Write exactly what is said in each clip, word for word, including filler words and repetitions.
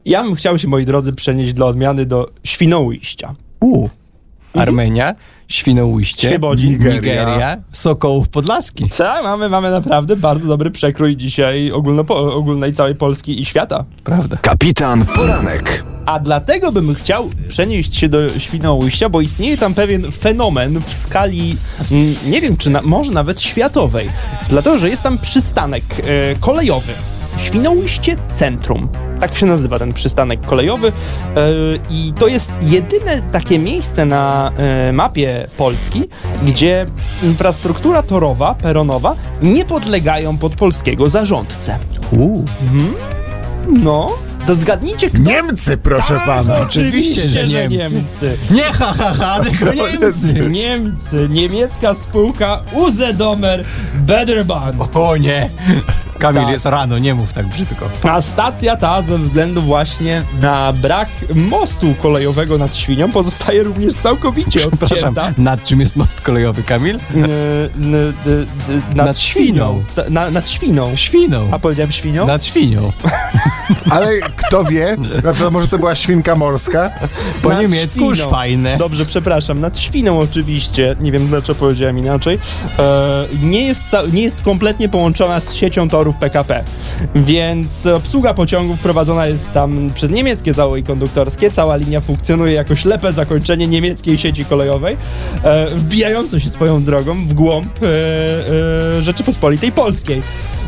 Ja bym chciał się, moi drodzy, przenieść dla odmiany do Świnoujścia. U. Armenia, Świnoujście, Świebodzin, Nigeria, Nigeria, Sokołów Podlaski. Tak, mamy, mamy naprawdę bardzo dobry przekrój dzisiaj ogólnopo- ogólnej całej Polski i świata. Prawda. Kapitan Poranek. A dlatego bym chciał przenieść się do Świnoujścia, bo istnieje tam pewien fenomen w skali, mm, nie wiem, czy na, może nawet światowej. Dlatego, że jest tam przystanek e, kolejowy. Świnoujście Centrum. Tak się nazywa ten przystanek kolejowy. E, I to jest jedyne takie miejsce na e, mapie Polski, gdzie infrastruktura torowa, peronowa nie podlegają pod polskiego zarządcę. U. Mhm. No... To zgadnijcie, kto... Niemcy, proszę A, pana. Oczywiście, że Niemcy. Niemcy. Nie ha, ha, ha, tylko Niemcy. Niemcy. Niemiecka spółka U Z Domer Bederbahn. O nie. Kamil, Tak. jest rano, nie mów tak brzydko. A stacja ta ze względu właśnie na brak mostu kolejowego nad Świnią pozostaje również całkowicie Przepraszam, odcięta. nad czym jest most kolejowy, Kamil? N, n, n, n, nad, Nad Świnią. Ta, na, nad Świną. Świną. A powiedziałem Świnią? Nad Świnią. Ale kto wie, na przykład może to była świnka morska? Po Nad niemiecku Świną. Szwajne. Dobrze, przepraszam, nad Świną oczywiście, nie wiem dlaczego powiedziałem inaczej, e, nie, jest ca- nie jest kompletnie połączona z siecią torów P K P, więc obsługa pociągów prowadzona jest tam przez niemieckie załogi konduktorskie, cała linia funkcjonuje jako ślepe zakończenie niemieckiej sieci kolejowej, e, wbijająco się swoją drogą w głąb e, e, Rzeczypospolitej Polskiej.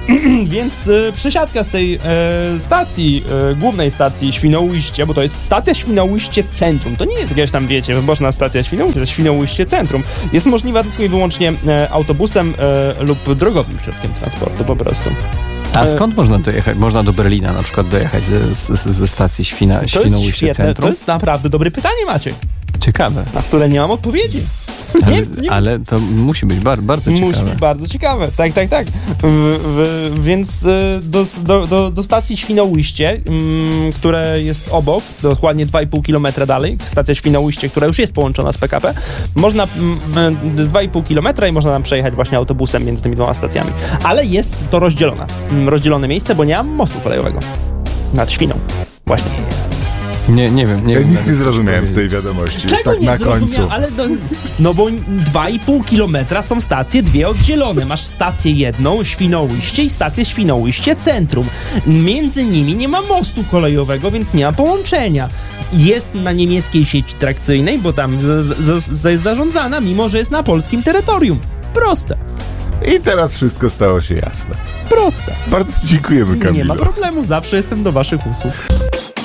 Więc e, przesiadka z tej e, stacji, e, głównej stacji Świnoujście, bo to jest stacja Świnoujście Centrum, to nie jest jakaś tam, wiecie, wyboczna stacja Świnoujście, to jest Świnoujście Centrum. Jest możliwa tylko i wyłącznie e, autobusem e, lub drogowym środkiem transportu po prostu. A skąd można dojechać? Można do Berlina na przykład dojechać ze, ze, ze stacji Świna, To jest Świnoujście świetne, Centrum? to jest naprawdę dobre pytanie, Maciek, Ciekawe. na które nie mam odpowiedzi. Ale, Nie, nie, ale to musi być bar, bardzo ciekawe. Musi być bardzo ciekawe, tak, tak, tak. W, w, więc y, do, do, do, do stacji Świnoujście, mm, które jest obok, dokładnie dwa i pół kilometra dalej, stacja Świnoujście, która już jest połączona z P K P, można mm, dwa i pół kilometra i można tam przejechać właśnie autobusem między tymi dwoma stacjami. Ale jest to rozdzielone, mm, rozdzielone miejsce, bo nie ma mostu kolejowego nad Świną. Właśnie. Nie, nie wiem. Nie Ja wiem, nic nawet nie co zrozumiałem z powiedzieć. tej wiadomości. Czego tak nie na zrozumiałem? końcu. Ale no, no bo dwa i pół kilometra są stacje dwie oddzielone. Masz stację jedną, Świnoujście, i stację Świnoujście Centrum. Między nimi nie ma mostu kolejowego, więc nie ma połączenia. Jest na niemieckiej sieci trakcyjnej, bo tam z, z, z, jest zarządzana, mimo że jest na polskim terytorium. Proste. I teraz wszystko stało się jasne. Proste. Bardzo dziękujemy, Kamilu. Nie ma problemu, zawsze jestem do waszych usług.